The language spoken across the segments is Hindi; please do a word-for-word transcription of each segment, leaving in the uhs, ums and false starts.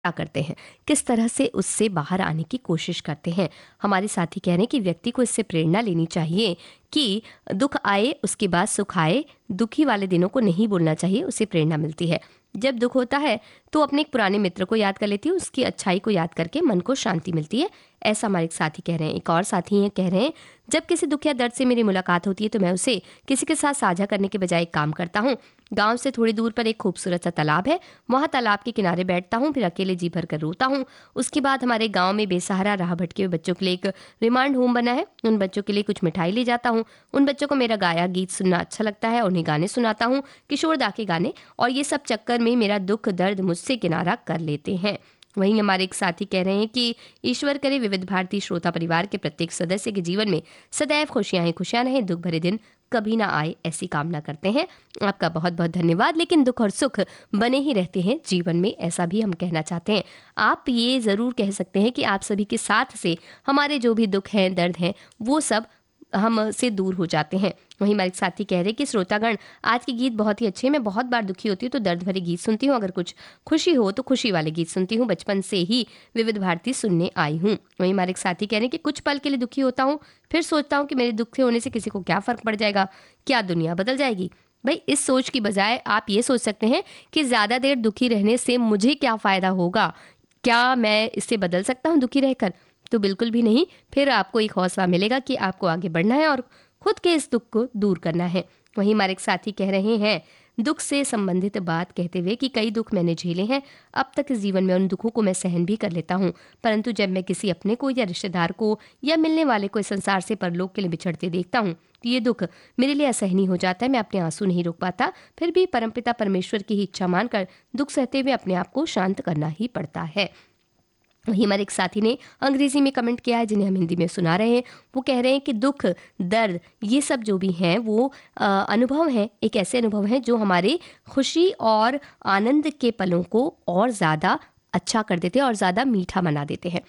क्या करते हैं, किस तरह से उससे बाहर आने की कोशिश करते हैं। हमारे साथी कह रहे हैं कि व्यक्ति को इससे प्रेरणा लेनी चाहिए कि दुख आए उसके बाद सुख आए, दुखी वाले दिनों को नहीं बोलना चाहिए, उससे प्रेरणा मिलती है। जब दुख होता है तो अपने एक पुराने मित्र को याद कर लेती है, उसकी अच्छाई को याद करके मन को शांति मिलती है, ऐसा हमारे एक साथी कह रहे हैं। एक और साथी हैं कह रहे हैं, जब किसी दुख या दर्द से मेरी मुलाकात होती है तो मैं उसे किसी के साथ साझा करने के बजाय एक काम करता हूँ। गांव से थोड़ी दूर पर एक खूबसूरत सा तालाब है, वहाँ तालाब के किनारे बैठता हूँ, फिर अकेले जी भर कर रोता हूँ। उसके बाद हमारे गाँव में बेसहारा राह भटके हुए बच्चों के लिए एक रिमांड होम बना है, उन बच्चों के लिए कुछ मिठाई ले जाता हूँ। उन बच्चों को मेरा गाया गीत सुनना अच्छा लगता है, उन्हें गाने सुनाता हूँ, किशोरदा के गाने, और ये सब चक्कर में मेरा दुख दर्द मुझसे किनारा कर लेते हैं। वहीं हमारे एक साथी कह रहे हैं कि ईश्वर करे विविध भारती श्रोता परिवार के प्रत्येक सदस्य के जीवन में सदैव खुशियां ही खुशियां रहें, दुख भरे दिन कभी ना आए, ऐसी कामना करते हैं। आपका बहुत बहुत धन्यवाद। लेकिन दुख और सुख बने ही रहते हैं जीवन में, ऐसा भी हम कहना चाहते हैं। आप ये ज़रूर कह सकते हैं कि आप सभी के साथ से हमारे जो भी दुख हैं दर्द हैं वो सब हम से दूर हो जाते हैं। वहीं हमारे साथी कह रहे हैं कि श्रोतागण आज के गीत बहुत ही अच्छे हैं, मैं बहुत बार दुखी होती हूँ तो दर्द भरे गीत सुनती हूँ, अगर कुछ खुशी हो तो खुशी वाले गीत सुनती हूँ, बचपन से ही विविध भारती सुनने आई हूँ। वहीं हमारे साथी कह रहे हैं कि कुछ पल के लिए दुखी होता हूँ, फिर सोचता हूँ कि मेरे दुखी होने से किसी को क्या फ़र्क पड़ जाएगा, क्या दुनिया बदल जाएगी। भाई इस सोच की बजाय आप ये सोच सकते हैं कि ज़्यादा देर दुखी रहने से मुझे क्या फ़ायदा होगा, क्या मैं इससे बदल सकता हूँ दुखी रहकर? तो बिल्कुल भी नहीं। फिर आपको एक हौसला मिलेगा कि आपको आगे बढ़ना है और खुद के इस दुख को दूर करना है। वहीं हमारे एक साथी कह रहे हैं दुख से संबंधित बात कहते हुए कि कई दुख मैंने झेले हैं, अब तक इस जीवन में उन दुखों को मैं सहन भी कर लेता हूँ, परंतु जब मैं किसी अपने को या रिश्तेदार को या मिलने वाले को इस संसार से परलोक के लिए बिछड़ते देखता हूँ तो ये दुख मेरे लिए असहनीय हो जाता है। मैं अपने आंसू नहीं रोक पाता, फिर भी परमपिता परमेश्वर की ही इच्छा मानकर दुख सहते हुए अपने आप को शांत करना ही पड़ता है। वही हमारे एक साथी ने अंग्रेजी में कमेंट किया है, जिन्हें हम हिंदी में सुना रहे हैं। वो कह रहे हैं कि दुख दर्द ये सब जो भी हैं वो आ, अनुभव हैं, एक ऐसे अनुभव हैं जो हमारे खुशी और आनंद के पलों को और ज़्यादा अच्छा कर देते हैं और ज़्यादा मीठा बना देते हैं।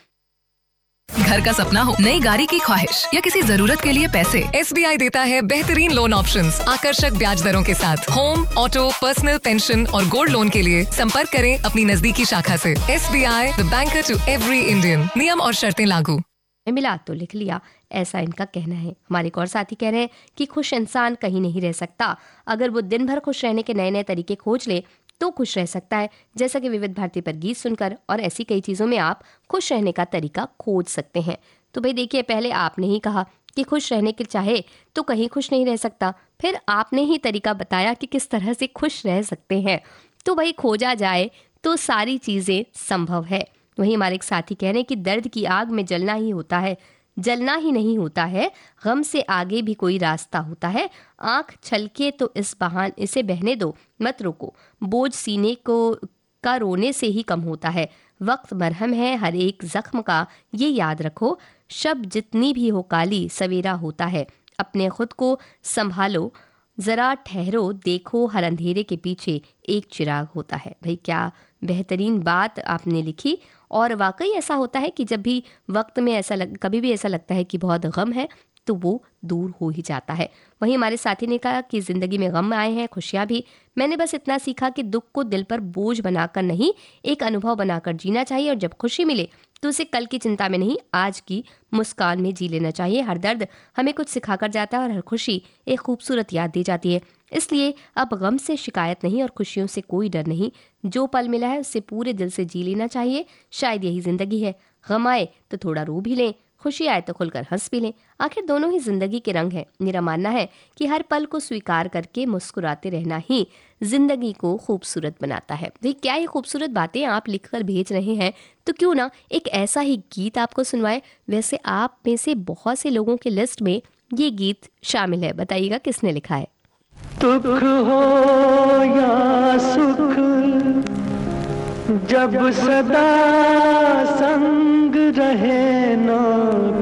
घर का सपना हो, नई गाड़ी की ख्वाहिश या किसी जरूरत के लिए पैसे, एस बी आई देता है बेहतरीन लोन ऑप्शंस, आकर्षक ब्याज दरों के साथ। होम, ऑटो, पर्सनल, पेंशन और गोल्ड लोन के लिए संपर्क करें अपनी नजदीकी शाखा से। S B I, the banker to every Indian. नियम और शर्तें लागू। मिला तो लिख लिया, ऐसा इनका कहना है। हमारे एक और साथी कह रहे हैं कि खुश इंसान कहीं नहीं रह सकता, अगर वो दिन भर खुश रहने के नए नए तरीके खोज ले तो खुश रह सकता है, जैसा कि विविध भारती पर गीत सुनकर और ऐसी कई चीज़ों में आप खुश रहने का तरीका खोज सकते हैं। तो भाई देखिए, पहले आपने ही कहा कि खुश रहने के चाहे तो कहीं खुश नहीं रह सकता, फिर आपने ही तरीका बताया कि किस तरह से खुश रह सकते हैं। तो भाई खोजा जाए तो सारी चीज़ें संभव है। वहीं हमारे एक साथी कह रहे हैं कि दर्द की आग में जलना ही होता है, जलना ही नहीं होता है, गम से आगे भी कोई रास्ता होता है। आंख छलके तो इस बहान इसे बहने दो, मत रोको, बोझ सीने को का रोने से ही कम होता है। वक्त मरहम है हर एक जख्म का, ये याद रखो, शब जितनी भी हो काली सवेरा होता है। अपने खुद को संभालो, जरा ठहरो, देखो हर अंधेरे के पीछे एक चिराग होता है। भाई क्या बेहतरीन बात आपने लिखी। और वाकई ऐसा होता है कि जब भी वक्त में ऐसा लग, कभी भी ऐसा लगता है कि बहुत गम है तो वो दूर हो ही जाता है। वहीं हमारे साथी ने कहा कि ज़िंदगी में गम आए हैं, खुशियाँ भी। मैंने बस इतना सीखा कि दुख को दिल पर बोझ बनाकर नहीं, एक अनुभव बनाकर जीना चाहिए, और जब खुशी मिले तो उसे कल की चिंता में नहीं, आज की मुस्कान में जी लेना चाहिए। हर दर्द हमें कुछ सिखाकर जाता है और हर खुशी एक खूबसूरत याद दी जाती है। इसलिए अब गम से शिकायत नहीं और खुशियों से कोई डर नहीं, जो पल मिला है उससे पूरे दिल से जी लेना चाहिए। शायद यही जिंदगी है, गम आए तो थोड़ा रो भी लें, खुशी आए तो खुलकर हंस भी लें, आखिर दोनों ही जिंदगी के रंग है। मेरा मानना है कि हर पल को स्वीकार करके मुस्कुराते रहना ही जिंदगी को खूबसूरत बनाता है। तो क्या ये खूबसूरत बातें आप लिखकर भेज रहे हैं, तो क्यों ना एक ऐसा ही गीत आपको सुनवाए। वैसे आप में से बहुत से लोगों की लिस्ट में ये गीत शामिल है, बताइएगा किसने लिखा है। दुख हो या सुख जब सदा संग रहे ना